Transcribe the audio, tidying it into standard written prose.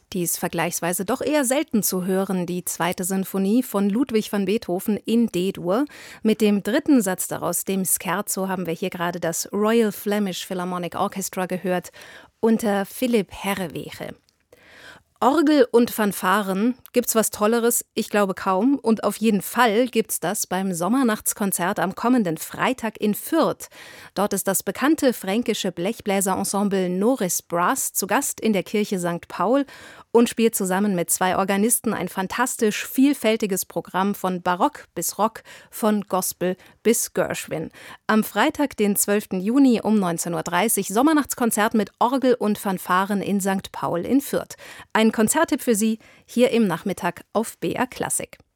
Die ist vergleichsweise doch eher selten zu hören, die zweite Sinfonie von Ludwig van Beethoven in D-Dur. Mit dem dritten Satz daraus, dem Scherzo, haben wir hier gerade das Royal Flemish Philharmonic Orchestra gehört, unter Philipp Herreweghe. Orgel und Fanfaren, gibt's was Tolleres? Ich glaube kaum. Und auf jeden Fall gibt's das beim Sommernachtskonzert am kommenden Freitag in Fürth. Dort ist das bekannte fränkische Blechbläserensemble Norris Brass zu Gast in der Kirche St. Paul und spielt zusammen mit 2 Organisten ein fantastisch vielfältiges Programm von Barock bis Rock, von Gospel bis Gershwin. Am Freitag, den 12. Juni um 19:30 Uhr, Sommernachtskonzert mit Orgel und Fanfaren in St. Paul in Fürth. Ein Konzerttipp für Sie hier im Nachmittag auf BR Klassik.